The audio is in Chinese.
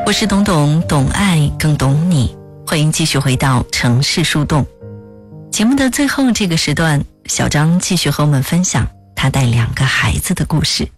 我是董董，懂爱更懂你，欢迎继续回到城市树洞。节目的最后这个时段，小张继续和我们分享他带2个孩子的故事。